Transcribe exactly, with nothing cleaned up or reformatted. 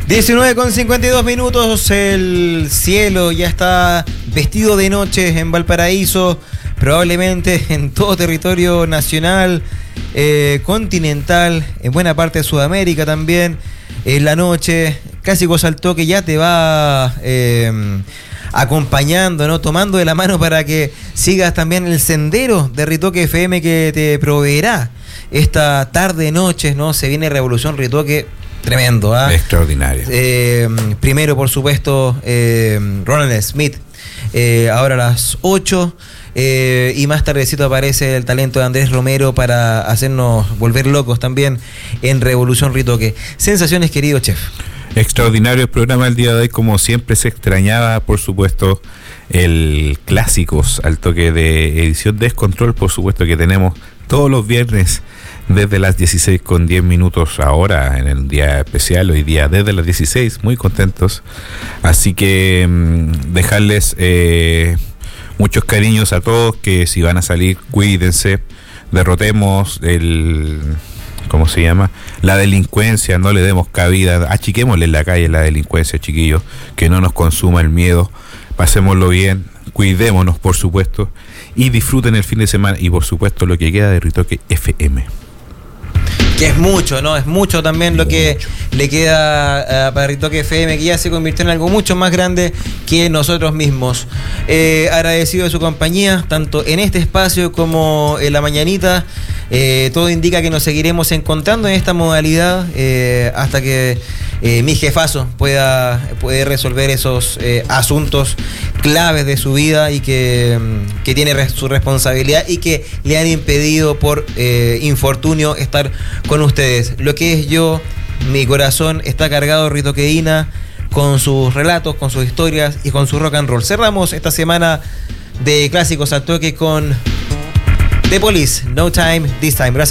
diecinueve con cincuenta y dos minutos, el cielo ya está vestido de noche en Valparaíso, probablemente en todo territorio nacional, eh, continental, en buena parte de Sudamérica también. En la noche, Clásicos al Toque ya te va eh, acompañando, ¿no? Tomando de la mano para que sigas también el sendero de Ritoque F M que te proveerá esta tarde, noche, ¿no? Se viene Revolución Ritoque. Tremendo, ¿ah? ¿eh? Extraordinario. Eh, primero, por supuesto, eh, Ronald Smith, eh, ahora a las ocho, eh, y más tardecito aparece el talento de Andrés Romero para hacernos volver locos también en Revolución Ritoque. Sensaciones, querido chef. Extraordinario el programa del día de hoy, como siempre se extrañaba, por supuesto, el Clásicos al Toque de edición Descontrol, por supuesto que tenemos todos los viernes desde las dieciséis con diez minutos ahora, en el día especial, hoy día desde las dieciséis, muy contentos. Así que mmm, dejarles eh, muchos cariños a todos, que si van a salir, cuídense, derrotemos el... ¿cómo se llama? La delincuencia, no le demos cabida, achiquémosle en la calle la delincuencia, chiquillos, que no nos consuma el miedo, pasémoslo bien, cuidémonos, por supuesto, y disfruten el fin de semana y, por supuesto, lo que queda de Ritoque F M. Que es mucho, ¿no? Es mucho también lo que le queda uh, para Ritoque F M, que ya se convirtió en algo mucho más grande que nosotros mismos. Eh, agradecido de su compañía, tanto en este espacio como en la mañanita. Eh, todo indica que nos seguiremos encontrando en esta modalidad eh, hasta que eh, mi jefazo pueda, pueda resolver esos eh, asuntos claves de su vida y que, que tiene res, su responsabilidad y que le han impedido por eh, infortunio estar con ustedes. Lo que es yo, mi corazón está cargado de ritoqueína, con sus relatos, con sus historias y con su rock and roll. Cerramos esta semana de Clásicos al Toque con The Police, No Time This Time. Gracias.